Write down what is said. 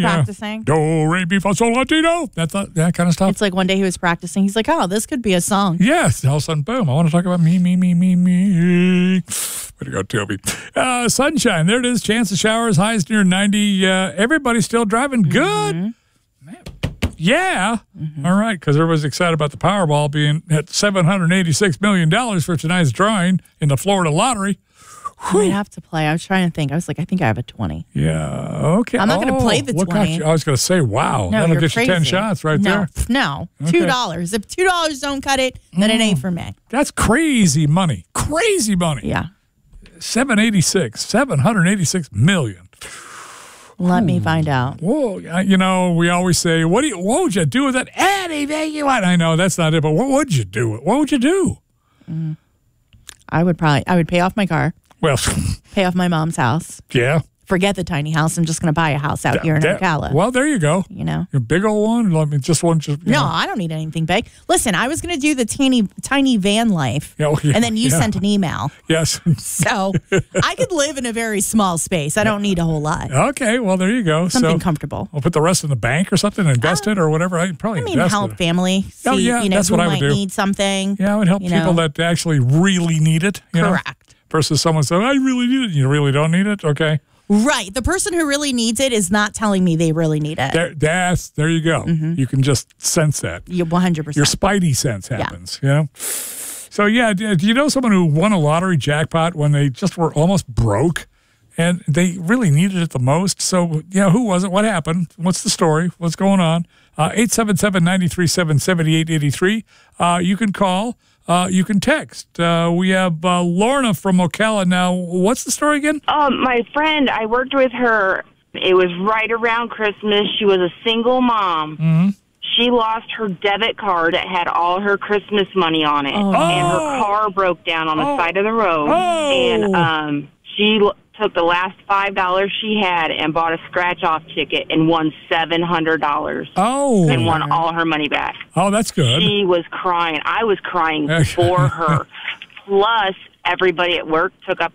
practicing. Do, re, mi, fa, sol, la, ti, do. That kind of stuff. It's like one day he was practicing. He's like, oh, this could be a song. Yes. All of a sudden, boom. I want to talk about me. Way to go, Toby. Sunshine. There it is. Chance of showers. Highs near 90. Everybody's still driving good. Man. Yeah. All right. Because everybody's excited about the Powerball being at $786 million for tonight's drawing in the Florida lottery. I might have to play. I was trying to think. I was like, I think I have a 20. Yeah. Okay. I'm not going to play the 20. I was going to say, wow. No, That'll you're get crazy. you 10 shots right there. No. Okay. $2. If $2 don't cut it, then it ain't for me. That's crazy money. Crazy money. Yeah. $786 million. Let me find out. Whoa, we always say, what would you do with that? Anything you want. I know that's not it, but what would you do? What would you do? I would pay off my car, Well, pay off my mom's house. yeah. Forget the tiny house. I'm just going to buy a house out here in Ocala. Well, there you go. A big old one? I mean, just one. No, I don't need anything big. Listen, I was going to do the tiny van life, and then you sent an email. Yes. So I could live in a very small space. I don't need a whole lot. Okay, well, there you go. Something comfortable. I'll put the rest in the bank or something, invest it or whatever. I'd probably invest help it. family. See, that's who what I would might do. need something. Yeah, I would help people that actually really need it. Correct. Versus someone saying, I really need it. You really don't need it? Okay. Right. The person who really needs it is not telling me they really need it. There you go. You can just sense that. 100%. Your spidey sense happens, So, do you know someone who won a lottery jackpot when they just were almost broke and they really needed it the most? So, who was it? What happened? What's the story? What's going on? 877-937-7883. You can call. You can text. We have Lorna from Ocala now. What's the story again? My friend, I worked with her. It was right around Christmas. She was a single mom. Mm-hmm. She lost her debit card that had all her Christmas money on it. And her car broke down on the side of the road. And she took the last $5 she had and bought a scratch-off ticket and won $700. And won all her money back. Oh, that's good. She was crying. I was crying for her. Plus, everybody at work took up